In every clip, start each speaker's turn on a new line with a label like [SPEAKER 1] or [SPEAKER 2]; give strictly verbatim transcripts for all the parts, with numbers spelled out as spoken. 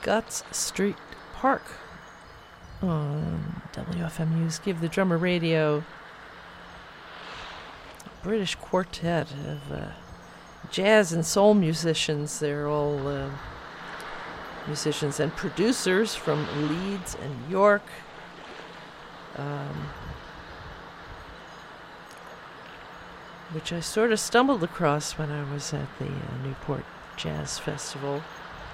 [SPEAKER 1] Guts Street Park on W F M U's Give the Drummer Radio. A British quartet of uh, jazz and soul musicians. They're all uh, musicians and producers from Leeds and York. Um, which I sort of stumbled across when I was at the uh, Newport Jazz Festival.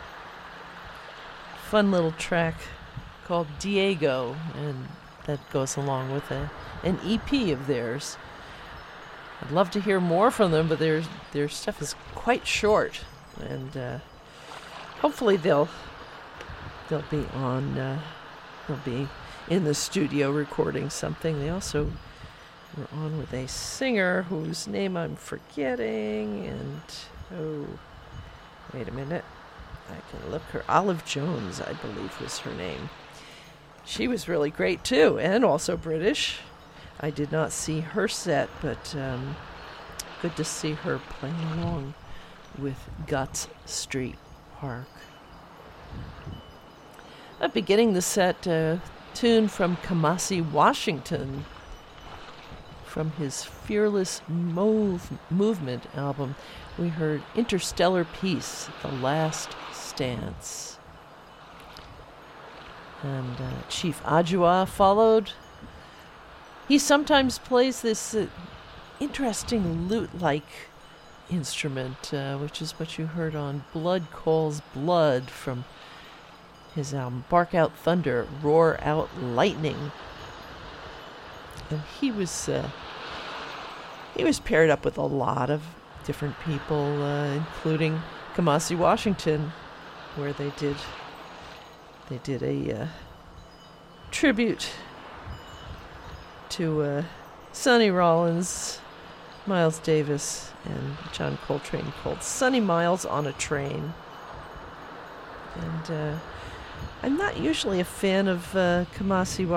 [SPEAKER 1] Fun little track called Diego, and that goes along with a, an E P of theirs. I'd love to hear more from them, but their their stuff is quite short, and uh, hopefully they'll they'll be on uh, they'll be in the studio recording something. They also were on with a singer whose name I'm forgetting, and oh, wait a minute. I can look her. Olive Jones, I believe, was her name. She was really great, too, and also British. I did not see her set, but um, good to see her playing along with Guts Street Park. Uh, beginning the set, uh, tune from Kamasi Washington from his Fearless Move Movement album. We heard Interstellar Peace, The Last Stance. And uh, Chief Adjua followed. He sometimes plays this uh, interesting lute-like instrument, uh, which is what you heard on Blood Calls Blood from his album Bark Out Thunder, Roar Out Lightning. And he was uh, he was paired up with a lot of different people, uh, including Kamasi Washington, where they did they did a uh, tribute to uh, Sonny Rollins, Miles Davis, and John Coltrane called Sonny Miles on a Train. And uh, I'm not usually a fan of uh, Kamasi